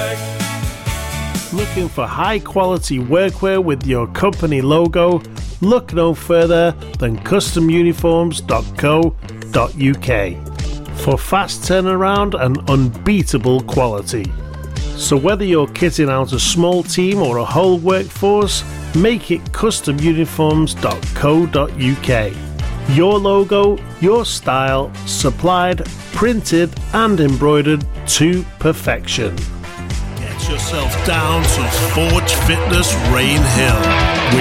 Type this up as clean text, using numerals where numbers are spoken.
Looking for high-quality workwear with your company logo? Look no further than customuniforms.co.uk for fast turnaround and unbeatable quality. So whether you're kitting out a small team or a whole workforce, make it customuniforms.co.uk. Your logo, your style, supplied, printed and embroidered to perfection. Get yourself down to Forge Fitness Rain Hill.